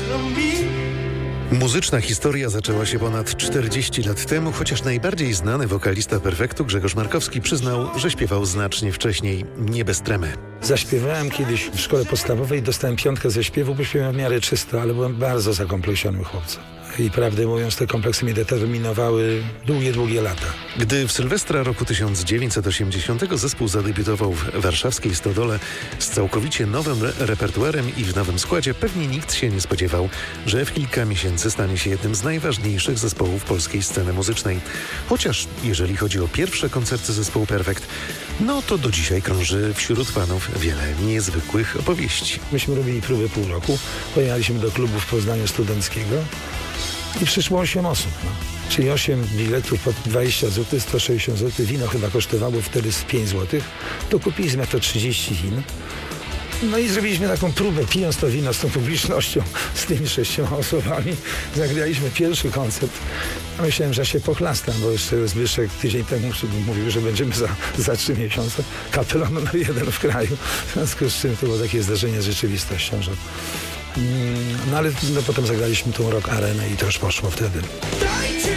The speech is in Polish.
Muzyczna historia zaczęła się ponad 40 lat temu, chociaż najbardziej znany wokalista Perfektu Grzegorz Markowski przyznał, że śpiewał znacznie wcześniej, nie bez tremy. Zaśpiewałem kiedyś w szkole podstawowej, dostałem 5 ze śpiewu, bo śpiewałem w miarę czysto, ale byłem bardzo zakompleksionym chłopcem. I prawdę mówiąc, te kompleksy mnie determinowały długie lata. Gdy w Sylwestra roku 1980 zespół zadebiutował w warszawskiej Stodole z całkowicie nowym repertuarem i w nowym składzie, pewnie nikt się nie spodziewał, że w kilka miesięcy stanie się jednym z najważniejszych zespołów polskiej sceny muzycznej. Chociaż jeżeli chodzi o pierwsze koncerty zespołu Perfekt, no to do dzisiaj krąży wśród fanów wiele niezwykłych opowieści. Myśmy robili próby pół roku, pojechaliśmy do klubu w Poznaniu studenckiego i przyszło 8 osób. Czyli 8 biletów po 20 zł, 160 zł. Wino chyba kosztowało wtedy z 5 zł. To kupiliśmy to 30 win. No i zrobiliśmy taką próbę, pijąc to wino z tą publicznością, z tymi 6 osobami. Zagraliśmy pierwszy koncert. Myślałem, że się pochlastam, bo jeszcze Zbyszek tydzień temu mówił, że będziemy za 3 miesiące kapelą numer 1 w kraju. W związku z czym to było takie zdarzenie z rzeczywistością, że... No ale potem zagraliśmy tą Rock Arenę i to już poszło wtedy.